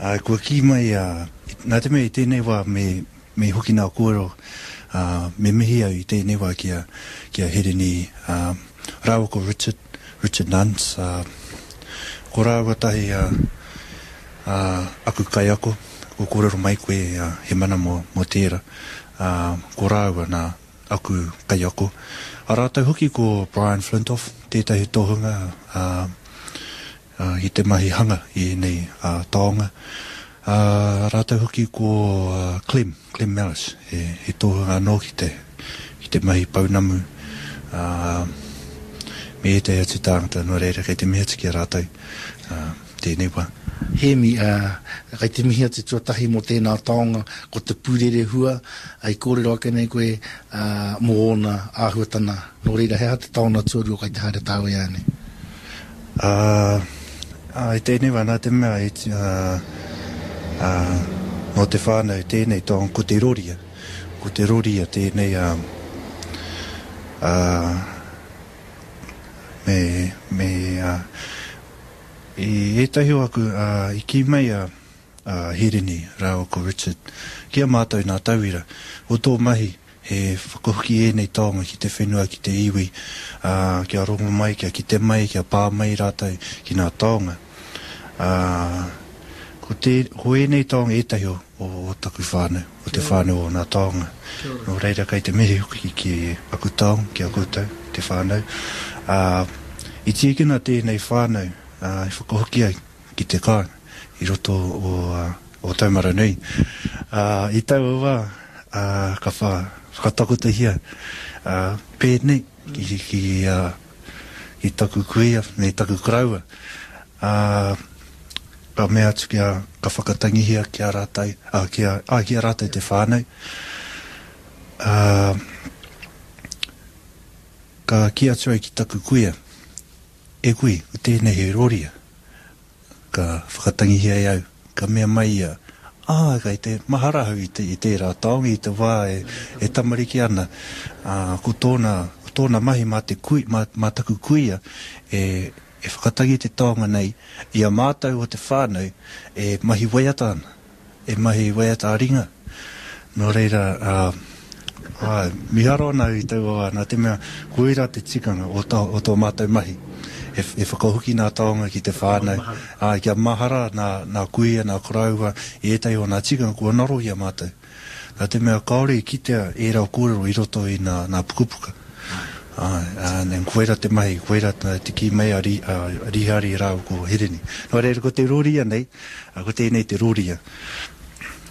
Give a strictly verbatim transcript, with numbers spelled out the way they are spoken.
Uh, kua ki mai, uh, nā te mea i tēnei wā me, me hoki nā kōro, uh, me mihi au i tēnei wā kia, kia here ni uh, rāua ko Richard, Richard Nance, uh, ko rāua tahi uh, uh, aku kai ako, ko kōrero mai koe uh, he mana mo, mo tēra, uh, ko rāua nā aku kai ako. A rātou hoki ko Brian Flintoff, tētahi tohunga, uh, uh, i te mahi hanga i nei uh, taonga. Uh, rātou hoki ko uh, Clem, Clem Mellis, he, he tohunga anō ki te, ki te mahi paunamu. Uh, me e te atu tāngata no reira kei te mea tiki a rātou, uh, tēnei wā. Hemi, uh, kei te mihi atu tuatahi mo tēnā taonga, ko te pūrere hua, ai kōrero ake nei koe uh, mō ona āhuatana. Nō reira, hea te taona tuaru o kai te haere tāwe ane? Uh, uh, tēnei wā, nā te mea, it, uh, Uh, no te whānau tēnei tōng ko te roria, ko te roria tēnei um, uh, me, me uh, i e tahi aku uh, i ki mai a uh, uh, Hirini rāua ko Richard, kia mātou nā tauira, o tō mahi he whakahoki e nei tōnga ki te whenua ki te iwi, uh, kia rongo mai, kia ki te mai, kia pā mai rātou ki nā tōnga. Uh, Ko te hoe nei tōnga e tahi o, o taku whānau, o te whānau o nā tōnga. No reira kei te mihi hoki ki aku tōng, ki aku tau, te whānau. Uh, I tīkina tēnei whānau, uh, i whakahoki ai ki te kāna, i roto o, uh, o Taumara Nui. Uh, I tau wā, uh, ka wha, whakatakuta hia, uh, pēnei ki, ki, uh, ki taku kuia, nei taku kraua. Uh, ka mea atu kia ka whakatangihia kia rātai, a uh, kia, uh, kia rātai te whānau. Uh, ka ki atu ai ki taku kuia, e kui, o tēnei he roria, ka whakatangihia i au, ka mea mai ia, ah, kai te maharahau i, te, i tērā taongi, i te wā e, e tamariki ana, uh, ko tōna, ko tōna mahi mā te kui, mā, mā taku kuia, e, e whakatangi te taonga nei, ia mātau o te whānau, e mahi waiata ana, e mahi waiata ringa. No reira, uh, uh, miharo ana i tau a, nā te mea, koeira te tikanga o tō, o tō mātau mahi. E, e whakahuki nā taonga ki te whānau, uh, kia mahara nā, nā kuia, nā koraua, e etai o nā tikanga kua naro i a mātau. Nā te mea kaore i kitea e rau kōrero i roto i nā, nā pukupuka. Ah, uh, nen koeira te mahi, koeira te ki mai a, ri, a rihari rau ko Hirini. No reira ko te roria nei, a ko tēnei te roria.